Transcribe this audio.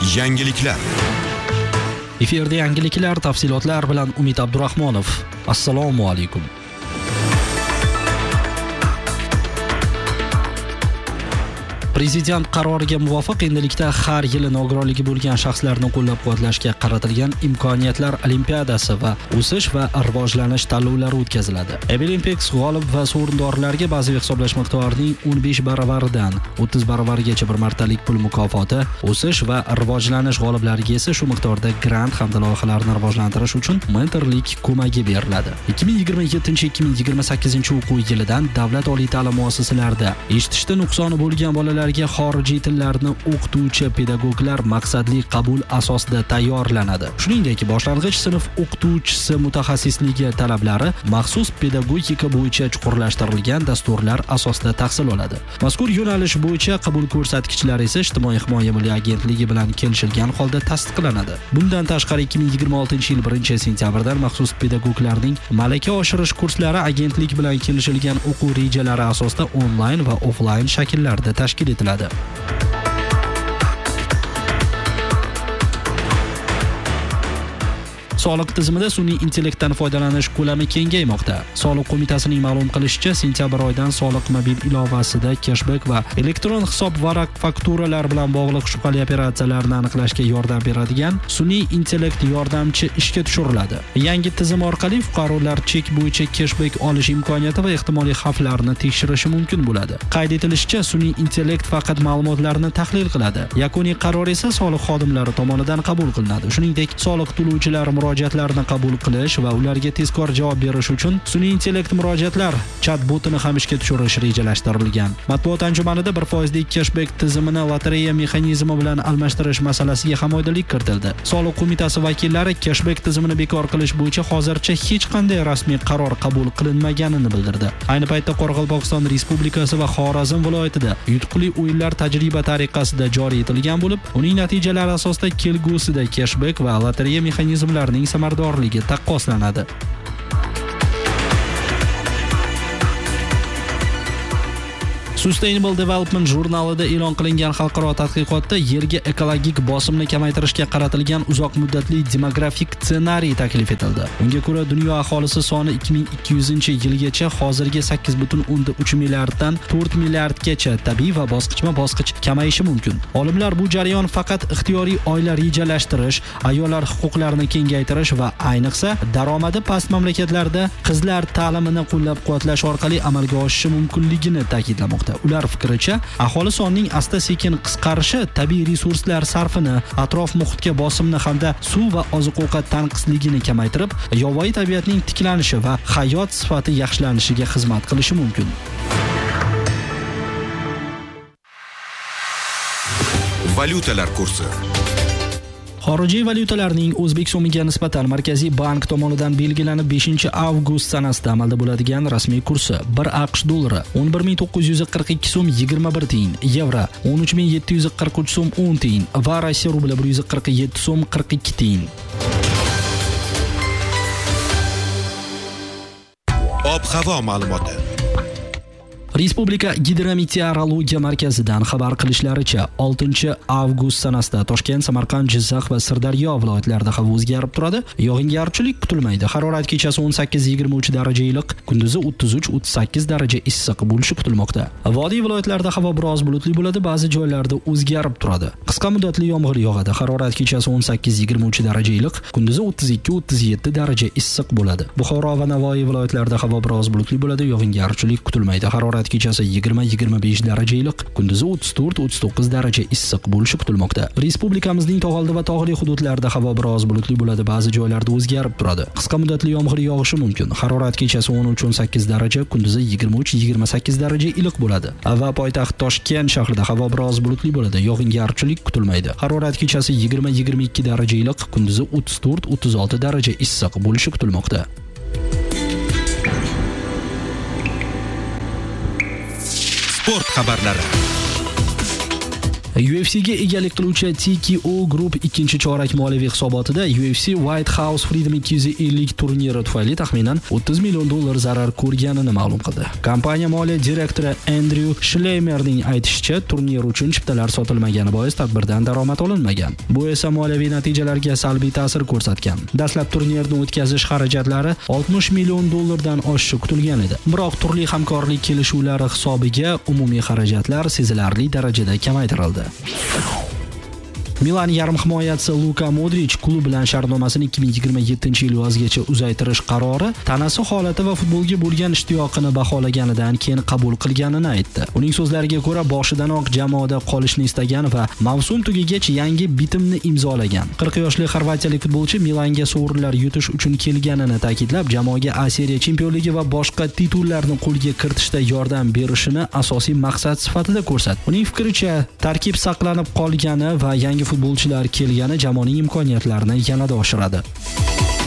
Yangiliklar. Efirda yangiliklar, tafsilotlar bilan Umid Abdurahmonov. Assalomu alaykum. Prezident qaroriga muvofiq endilikda har yili nogironligi bo'lgan shaxslarni qo'llab-quvvatlashga qaratilgan imkoniyatlar olimpiadasi va o'sish va rivojlanish tanlovlari o'tkaziladi. Ebelimpex g'olib va sovrindorlarga bazaviy hisoblash miqdorining 15 baravaridan 30 baravargacha bir martalik pul mukofoti, o'sish va rivojlanish g'oliblariga esa shu miqdorda grant hamda loyihalarni rivojlantirish uchun mentorlik ko'magi beriladi. 2027-2028 o'quv yilidan davlat oliy ta'lim muassasalarida eshitishda nuqsoni bo'lgan bolalar xorijiy tillarni o'qituvchi pedagoglar maqsadli qabul asosida tayyorlanadi. Shuningdek, boshlang'ich sinf o'qituvchisi mutaxassisligi talablari maxsus pedagogika bo'yicha chuqurlashtirilgan dasturlar asosida tahsil oladi. Mazkur yo'nalish bo'yicha qabul ko'rsatkichlari esa Ijtimoiy himoya milliy agentligi bilan kelishilgan holda tasdiqlanadi. Bundan tashqari 2026-yil 1-sentyabrdan maxsus pedagoglarning malaka oshirish kurslari agentlik bilan kelishilgan o'quv rejalari asosida onlayn va offlayn shakllarda tashkil etiladi. Soliq tizimida sun'iy intellektdan foydalanish ko'lami kengaymoqda. Soliq qo'mitasining ma'lum qilishicha, sentyabr oyidan soliq mobil ilovasida cashback va elektron hisob varaq fakturalar bilan bog'liq shubhali operatsiyalarni aniqlashga yordam beradigan sun'iy intellekt yordamchi ishga tushiriladi. Yangi tizim orqali fuqarolar chek bo'yicha cashback olish imkoniyati va ehtimoliy xavflarni tekshirishi mumkin bo'ladi. Qayd etilishicha, sun'iy intellekt faqat ma'lumotlarni tahlil qiladi. Yakuniy qaror esa soliq xodimlari tomonidan qabul qilinadi. Shuningdek, soliq to'lovchilar murojaatlarni qabul qilish va ularga tezkor javob berish uchun sun'iy intellekt murojaatlar chat-botini ham ishga tushirish rejalashtirilgan. Matbuot anjumanida 1% cashback tizimini lotereya mexanizmi bilan almashtirish masalasiga ham oydinlik kiritildi. Soliq qo'mitasi vakillari cashback tizimini bekor qilish bo'yicha hozircha hech qanday rasmiy qaror qabul qilinmaganini bildirdi. Ayni paytda Qoraqalpog'iston Respublikasi va Xorazm viloyatida yutuqli o'yinlar tajriba tariqasida joriy etilgan bo'lib, uning natijalari asosida kelgusida cashback va lotereya mexanizmlarining samaradorligi taqqoslanadi. Sustainable Development jurnalida e'lon qilingan xalqaro tadqiqotda yerga ekologik bosimni kamaytirishga qaratilgan uzoq muddatli demografik ssenariy taklif etildi. Unga ko'ra, dunyo aholisi soni 2200-yilgacha hozirgi 8,3 milliarddan 4 milliardgacha tabiiy va bosqichma-bosqich kamayishi mumkin. Olimlar bu jarayon faqat ixtiyoriy oila rejalashtirish, ayollar huquqlarini kengaytirish va ayniqsa daromadi past mamlakatlarda qizlar ta'limini qo'llab-quvvatlash orqali amalga oshishi mumkinligini ta'kidlamoqda. Ular fikricha, aholi sonining asta-sekin qisqarishi tabiiy resurslar sarfini, atrof muhitga bosimni hamda suv va oziq-ovqat tanqisligini kamaytirib, yovvoyi tabiatning tiklanishi va hayot sifati yaxshilanishiga xizmat qilishi mumkin. Valyutalar kursi. Xorijiy valyutalarning O'zbek so'miga nisbatan Markaziy bank tomonidan belgilanib 5-avgust sanasida amalda bo'ladigan rasmiy kursi 1 AQSh dollari 11942 so'm 21 tiyin, yevro 13743 so'm 10 tiyin va Rossiya rubli 147 so'm 42 tiyin. Ob-havo ma'lumoti. Respublika Gidrometeorologiya markazidan xabar qilishlaricha 6-avgust sanasida Toshkent, Samarqand, Jizzax va Sirdaryo viloyatlarida havo o'zgarib turadi. Yog'ingarchilik kutilmaydi. Harorat kechasi 18-23 daraja iliq, kunduzi 33-38 daraja issiq bo'lishi kutilmoqda. Vodiy viloyatlarida havo biroz bulutli bo'ladi, ba'zi joylarda o'zgarib turadi. Qisqa muddatli yomg'ir yog'adi. Harorat kechasi 18-23 daraja iliq, kunduzi 32-37 daraja issiq bo'ladi. Buxoro va Navoiy viloyatlarida havo biroz bulutli bo'ladi, yog'ingarchilik kutilmaydi. Harorat kechasi 20-25 daraja iliq, kunduzi 34-39 daraja issiq bo'lishi kutilmoqda. Respublikamizning tog'oldi va tog'li hududlarida havo biroz bulutli bo'ladi, ba'zi joylarda o'zgarib turadi. Qisqa muddatli yomg'ir yog'ishi mumkin. Harorat kechasi 13-18 daraja, kunduzi 23-28 daraja iliq bo'ladi. Va poytaxt Toshkent shahrida havo biroz bulutli bo'ladi, yog'ingarchilik kutilmaydi. Harorat kechasi 20-22 daraja iliq, kunduzi 34-36 daraja issiq bo'lishi kutilmoqda. Sport xabarlari. UFC'ga egalik qiluvchi TKO Group ikkinchi chorak moliyaviy hisobotida UFC White House Freedom 250 turniri tufayli taxminan $30 million zarar ko'rganini ma'lum qildi. Kompaniya moliya direktori Andrew Schleimerning aytishicha, turnir uchun chiptalar sotilmagani bois tadbirdan daromad olinmagan. Bu esa moliyaviy natijalarga salbiy ta'sir ko'rsatgan. Dastlab turnirni o'tkazish xarajatlari $60 million dan oshishi kutilgan edi. Biroq turli hamkorlik kelishuvlari hisobiga umumiy xarajatlar sezilarli darajada kamaytirildi. Milan yarim himoyachisi Luka Modric klub bilan shartnomasini 2027-yil yozgacha uzaytirish qarori tanasi holati va futbolga bo'lgan ishtiyoqini baholaganidan keyin qabul qilganini aytdi. Uning so'zlariga ko'ra, boshidanoq jamoada qolishni istagan va mavsum tugagach yangi bitimni imzolagan. 40 yoshli xorvatiyalik futbolchi Milanga sovrinlar yutish uchun kelganini ta'kidlab, jamoaga A Seriya chempionligi va boshqa titullarni qo'lga kiritishda yordam berishini asosiy maqsad sifatida ko'rsatdi. Uning fikricha, tarkib saqlanib qolgani va yangi futbolchilar kelgani jamoaning imkoniyatlarini yanada oshiradi.